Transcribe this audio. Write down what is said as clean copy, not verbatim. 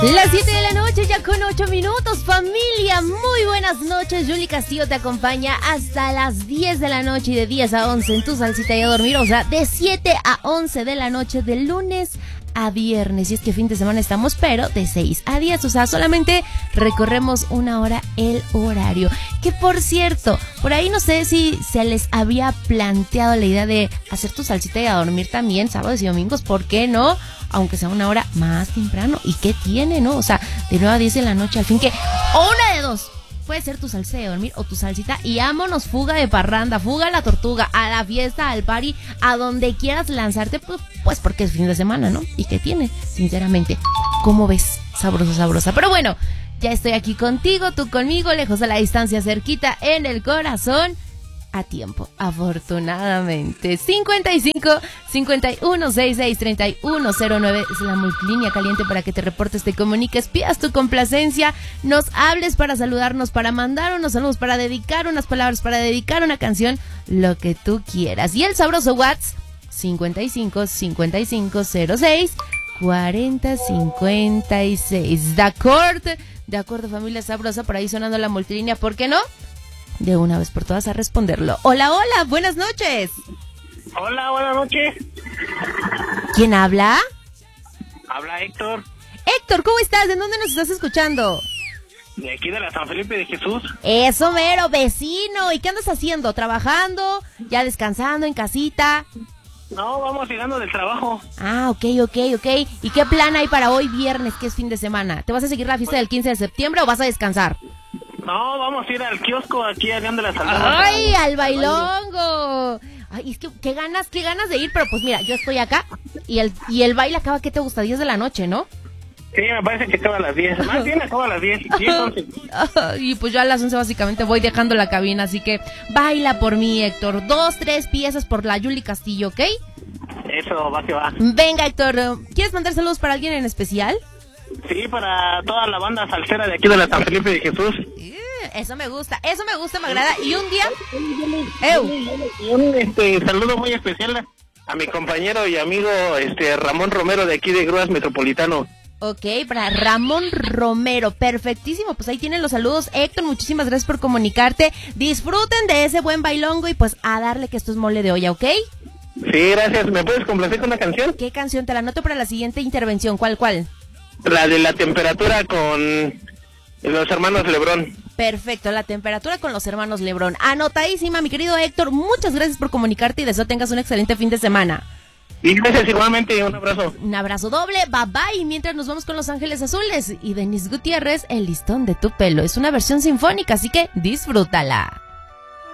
Las 7 de la noche, ya con 8 minutos, familia, muy buenas noches. Yuli Castillo te acompaña hasta las 10 de la noche y de 10 a 11 en tu salsita y a dormir, o sea, de 7 a 11 de la noche, de lunes a viernes. Y es que fin de semana estamos, pero de 6 a 10, o sea, solamente recorremos una hora el horario. Que por cierto, por ahí no sé si se les había planteado la idea de hacer tu salsita y a dormir también sábados y domingos, ¿por qué no? Aunque sea una hora más temprano. ¿Y qué tiene, no? O sea, de 9 a 10 de la noche, al fin que... O una de dos. Puede ser tu salsa de dormir o tu salsita. Y vámonos, fuga de parranda, fuga a la tortuga, a la fiesta, al party, a donde quieras lanzarte, pues porque es fin de semana, ¿no? ¿Y qué tiene? Sinceramente, ¿cómo ves? Sabrosa, sabrosa. Pero bueno, ya estoy aquí contigo, tú conmigo, lejos de la distancia, cerquita en el corazón. A tiempo, afortunadamente. 55 51 66 31 09 es la multilínea caliente para que te reportes, te comuniques, pidas tu complacencia, nos hables para saludarnos, para mandar unos saludos, para dedicar unas palabras, para dedicar una canción, lo que tú quieras. Y el sabroso WhatsApp 55 55 06 40 56. De acuerdo, familia sabrosa, por ahí sonando la multilínea, ¿por qué no? De una vez por todas a responderlo. Hola, hola, buenas noches. Hola, buenas noches. ¿Quién habla? Habla Héctor. Héctor, ¿cómo estás? ¿De dónde nos estás escuchando? De aquí de la San Felipe de Jesús. Eso mero, vecino. ¿Y qué andas haciendo? ¿Trabajando? ¿Ya descansando en casita? No, vamos llegando del trabajo. Ah, ok. ¿Y qué plan hay para hoy viernes, que es fin de semana? ¿Te vas a seguir la fiesta del 15 de septiembre o vas a descansar? No, vamos a ir al kiosco aquí a León de la Salud. ¡Ay, al bailongo! Ay, es que qué ganas de ir, pero pues mira, yo estoy acá y el baile acaba, ¿qué te gusta? 10 de la noche, ¿no? Sí, me parece que acaba a las 10. Más bien acaba a las 10. 10, 11. Y pues yo a las 11 básicamente voy dejando la cabina, así que baila por mí, Héctor. 2, 3 piezas por la Yuli Castillo, ¿ok? Eso, va que va. Venga, Héctor, ¿quieres mandar saludos para alguien en especial? Sí, para toda la banda salsera de aquí de la San Felipe de Jesús. Eso me gusta, me agrada. Y un día... Y un saludo muy especial a mi compañero y amigo Ramón Romero de aquí de Grúas Metropolitano. Ok, para Ramón Romero, perfectísimo, pues ahí tienen los saludos. Héctor, muchísimas gracias por comunicarte. Disfruten de ese buen bailongo y pues a darle, que esto es mole de olla, ¿ok? Sí, gracias. ¿Me puedes complacer con una canción? ¿Qué canción? Te la anoto para la siguiente intervención. ¿Cuál? La de La Temperatura con los hermanos Lebrón. Perfecto, La Temperatura con los hermanos Lebrón. Anotadísima, mi querido Héctor, muchas gracias por comunicarte y deseo tengas un excelente fin de semana. Y gracias igualmente, un abrazo. Un abrazo doble, bye bye. Mientras nos vamos con Los Ángeles Azules y Denise Gutiérrez, El listón de tu pelo. Es una versión sinfónica, así que disfrútala.